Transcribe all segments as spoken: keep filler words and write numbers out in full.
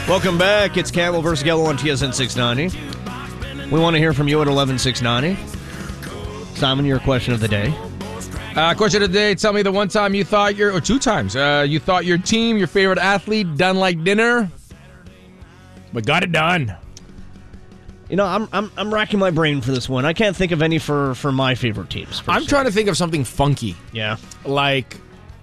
Welcome back. It's Campbell versus Gallo on T S N six ninety. We want to hear from you at eleven six ninety. Simon, your question of the day. Uh, question of the day, tell me the one time you thought your, or two times, uh, you thought your team, your favorite athlete, done like dinner, but got it done. You know, I'm I'm I'm racking my brain for this one. I can't think of any for, for my favorite teams. I'm se. trying to think of something funky. Yeah. Like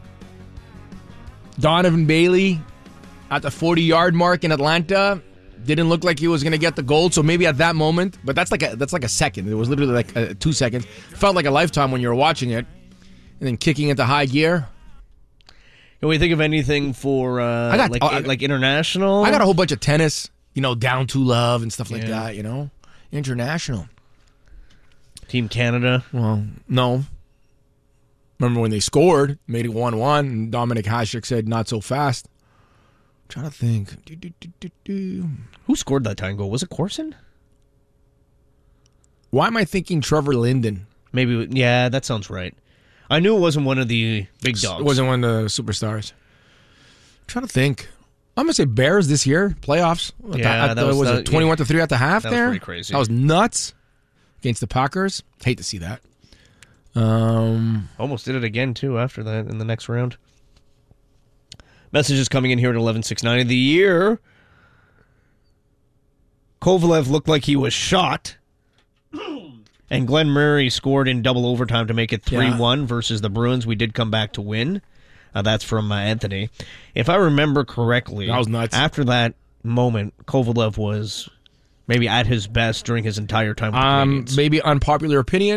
Donovan Bailey at the forty-yard mark in Atlanta. Didn't look like he was going to get the goal, so maybe at that moment, but that's like a that's like a second. It was literally like a, two seconds. Felt like a lifetime when you were watching it. And then kicking into high gear. Can we think of anything for uh, I got, like, uh, I, like international? I got a whole bunch of tennis, you know, Down to Love and stuff like yeah. that, you know. International. Team Canada. Well, no. Remember when they scored, made it one one, and Dominic Hasek said, not so fast. I'm trying to think. Do, do, do, do, do. Who scored that tying goal? Was it Corson? Why am I thinking Trevor Linden? Maybe, yeah, that sounds right. I knew it wasn't one of the big dogs. It wasn't one of the superstars. I'm trying to think. I'm going to say Bears this year, playoffs. Yeah, at that the, was, was that, it twenty-one to three at the half that there? That was pretty crazy. That was nuts against the Packers. Hate to see that. Um, Almost did it again, too, after that in the next round. Messages coming in here at eleven six ninety. The year Kovalev looked like he was shot, and Glenn Murray scored in double overtime to make it three one yeah. versus the Bruins. We did come back to win. Uh, that's from uh, Anthony. If I remember correctly, that was nuts. After that moment, Kovalev was maybe at his best during his entire time with the um, Canadians. Maybe unpopular opinion.